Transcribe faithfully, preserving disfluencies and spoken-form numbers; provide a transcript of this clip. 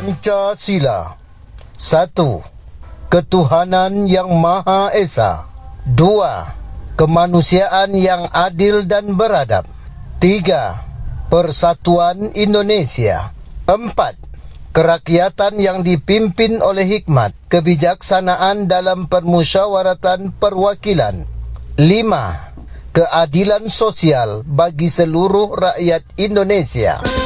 Pancasila. Satu, ketuhanan yang Maha Esa. Dua, kemanusiaan yang adil dan beradab. Tiga, persatuan Indonesia. Empat, kerakyatan yang dipimpin oleh hikmat, kebijaksanaan dalam permusyawaratan perwakilan. Lima, keadilan sosial bagi seluruh rakyat Indonesia.